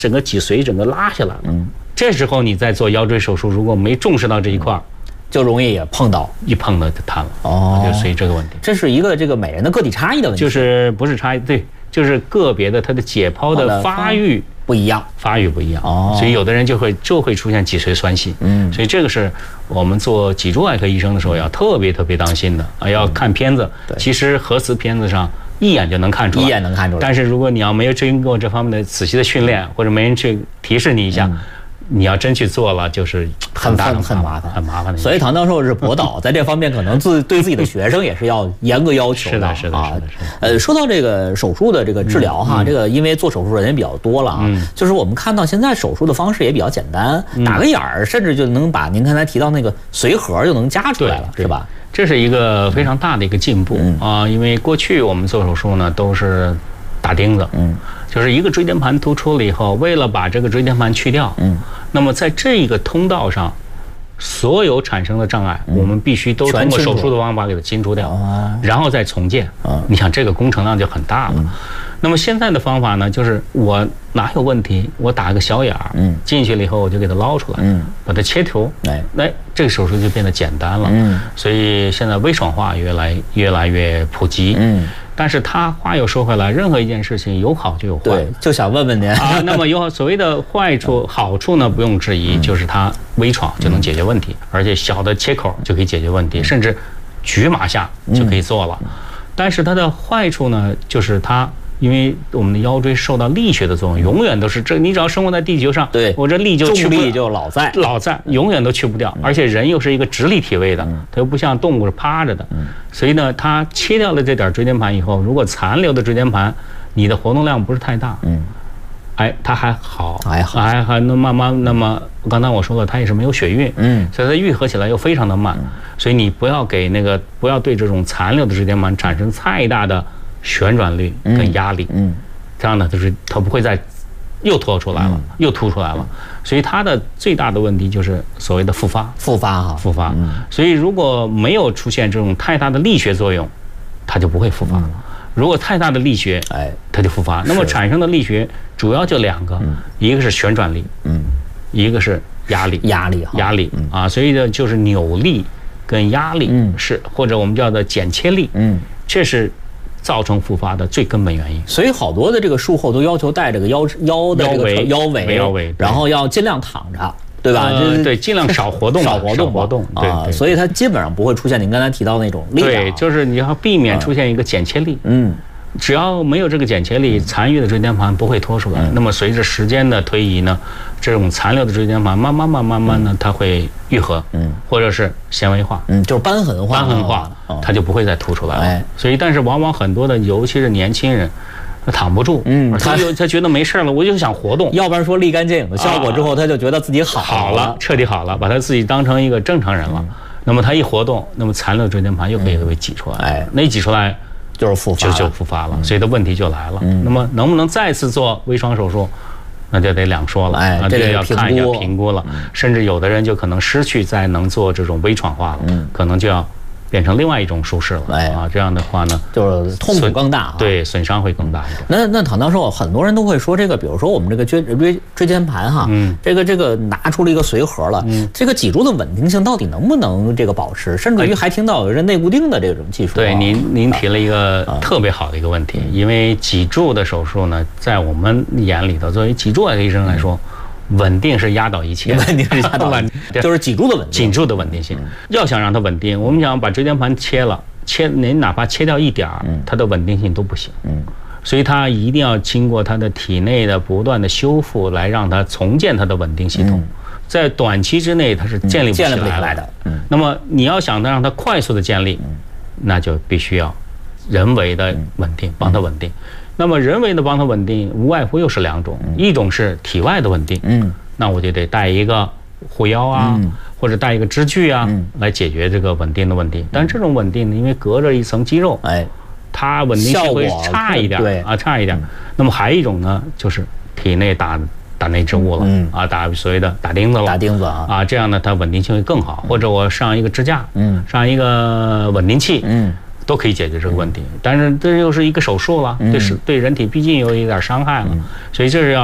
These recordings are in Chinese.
整个脊髓整个拉下来了。这时候你再做腰椎手术，如果没重视到这一块， 就容易也碰到， 一碰到就瘫了。就所以这个问题， 这是一个这个每人的个体差异的问题， 就是不是差异，对，就是个别的它的解剖的发育不一样， 所以有的人就会出现脊髓栓系。所以这个是我们做脊柱外科医生的时候要特别当心的啊，要看片子。其实核磁片子上一眼就能看出来，但是如果你要没有经过这方面的仔细的训练，或者没人去提示你一下，你要真去做了，就是很麻烦的。 所以唐教授是博导，在这方面可能对自己的学生也是要严格要求的。 是的。 说到这个手术的这个治疗哈，这个因为做手术的人也比较多了啊，就是我们看到现在手术的方式也比较简单，打个眼儿，甚至就能把您刚才提到那个髓核就能夹出来了，是吧？ 这是一个非常大的一个进步啊！因为过去我们做手术呢都是打钉子，就是一个椎间盘突出了以后，为了把这个椎间盘去掉，那么在这一个通道上，所有产生的障碍，我们必须都通过手术的方法给它清除掉，然后再重建。你想这个工程量就很大了。那么现在的方法呢，就是我哪有问题，我打个小眼儿，进去了以后我就给它捞出来，把它切除，这个手术就变得简单了。所以现在微创化越来越普及。但是它话又说回来，任何一件事情有好就有坏。 对，就想问问您啊，那么有所谓的坏处、好处呢，不用质疑，就是它微创就能解决问题，而且小的切口就可以解决问题，甚至局麻下就可以做了。但是它的坏处呢，就是它因为我们的腰椎受到力学的作用，永远都是这，你只要生活在地球上， 对我这力就去不重力就老在， 永远都去不掉。而且人又是一个直立体位的，它又不像动物是趴着的，所以呢，它切掉了这点椎间盘以后，如果残留的椎间盘，你的活动量不是太大，它还好，能慢慢。那么刚才我说了，它也是没有血运，所以它愈合起来又非常的慢，所以你不要对这种残留的椎间盘产生太大的旋转率跟压力，这样呢，就是它不会再又脱出来了，又凸出来了，所以它的最大的问题就是所谓的复发。所以如果没有出现这种太大的力学作用，它就不会复发了。如果太大的力学，它就复发。那么产生的力学主要就两个，一个是旋转力，一个是压力啊。所以呢，就是扭力跟压力是，或者我们叫做剪切力，这是造成复发的最根本原因。 所以好多的这个术后都要求带这个腰围，然后要尽量躺着，对吧？ 对，尽量少活动啊。所以它基本上不会出现您刚才提到那种力量。 对，就是你要避免出现一个剪切力。只要没有这个剪切力，残余的椎间盘不会脱出来。那么随着时间的推移呢，这种残留的椎间盘慢慢呢，它会愈合，或者是纤维化， 就是瘢痕化， 它就不会再凸出来了。所以，但是往往很多的，尤其是年轻人，他躺不住，他觉得没事了，我就想活动， 要不然说立竿见影的效果之后，他就觉得自己好了， 彻底好了，把他自己当成一个正常人了。那么他一活动，那么残留椎间盘又可以被挤出来，那一挤出来。 就是复发了，所以的问题就来了。那么能不能再次做微创手术，那就得两说了。这个要看一下评估了。甚至有的人就可能失去再能做这种微创化了，可能就要变成另外一种术式了。这样的话呢， 就是痛苦更大， 对，损伤会更大一点。 那唐教授，很多人都会说这个，比如说我们这个椎间盘哈，这个拿出了一个髓核了，这个脊柱的稳定性到底能不能这个保持？甚至于还听到有人内固定的这种技术。 对，您提了一个特别好的一个问题，因为脊柱的手术呢，在我们眼里头，作为脊柱外科医生来说，稳定是压倒一切， 就是脊柱的稳定， 颈柱的稳定性。要想让它稳定，我们想把椎间盘切了，您哪怕切掉一点儿，它的稳定性都不行。所以它一定要经过它的体内的不断的修复，来让它重建它的稳定系统。在短期之内，它是建立不起来的。那么你要想让它快速的建立，那就必须要人为的稳定，帮它稳定。那么人为的帮它稳定，无外乎又是两种，一种是体外的稳定，那我就得带一个护腰啊，或者带一个支具啊，来解决这个稳定的问题。但这种稳定呢，因为隔着一层肌肉，它稳定性会差一点，差一点。那么还有一种呢，就是体内打内置物了，打所谓的打钉子了，这样呢，它稳定性会更好。或者我上一个支架，上一个稳定器，都可以解决这个问题。但是这又是一个手术了，对人体毕竟有一点伤害了，所以这是要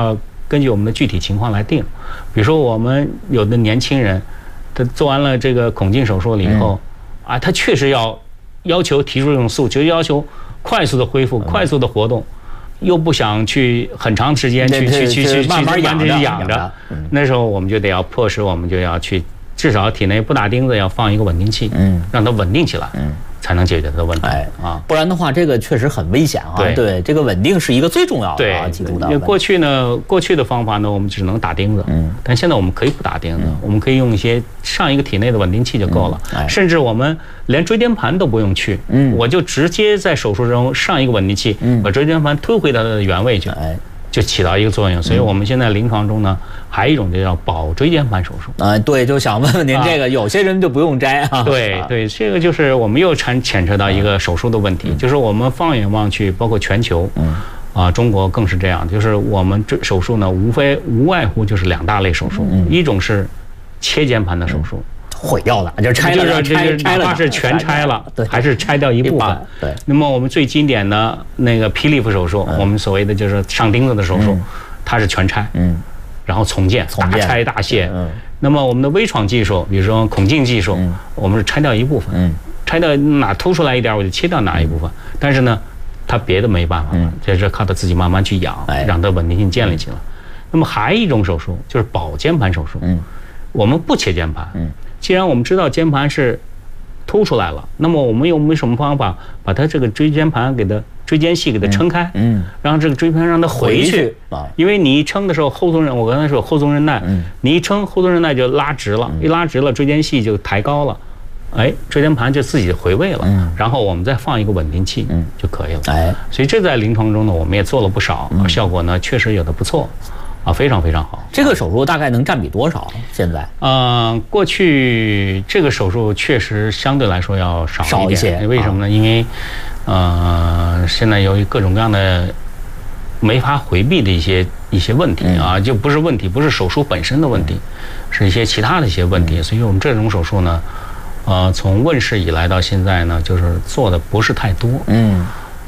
根据我们的具体情况来定。比如说我们有的年轻人，他做完了这个孔径手术了以后，啊，他确实要求提出这种诉求，要求快速的恢复、快速的活动，又不想去很长时间去慢慢养着。 那时候我们就得要迫使我们就要去，至少体内不打钉子，要放一个稳定器，让它稳定起来，才能解决它的问题。 不然的话，这个确实很危险啊。对，这个稳定是一个最重要的啊，记住的。 过去的方法呢，我们只能打钉子，但现在我们可以不打钉子，我们可以用一些上一个体内的稳定器就够了，甚至我们连椎间盘都不用去，我就直接在手术中上一个稳定器，把椎间盘推回到它的原位去。就起到一个作用，所以我们现在临床中呢，还有一种就叫保椎间盘手术。 对，就想问问您这个，有些人就不用摘啊。 对，这个就是我们又牵扯到一个手术的问题，就是我们放眼望去，包括全球，中国更是这样，就是我们这手术呢，无外乎就是2大类手术，一种是切间盘的手术。 毁掉的，就拆了， 哪怕是全拆了，还是拆掉一部分。 对。 那么我们最经典的那个霹雳夫手术，我们所谓的就是上钉子的手术，它是全拆，然后重建，大拆大卸。那么我们的微创技术，比如说孔径技术，我们是拆掉一部分，拆掉哪凸出来一点，我就切掉哪一部分。但是呢，它别的没办法了，这是靠它自己慢慢去养，让它稳定性建立起来。那么还有一种手术就是保间盘手术，我们不切间盘。既然我们知道间盘是凸出来了，那么我们有没有什么方法把它这个椎间盘椎间隙给它撑开，让这个椎间盘让它回去啊？因为你一撑的时候，我刚才说后纵韧带，你一撑后纵韧带就拉直了，一拉直了，椎间隙就抬高了，椎间盘就自己回位了，然后我们再放一个稳定器就可以了。所以这在临床中呢，我们也做了不少，效果呢确实有的不错。非常非常好。 这个手术大概能占比多少？现在？ 过去这个手术确实相对来说要少一些。为什么呢？因为现在由于各种各样的没法回避的一些问题啊，就不是问题，不是手术本身的问题，是一些其他的一些问题。所以我们这种手术呢，从问世以来到现在呢，就是做的不是太多。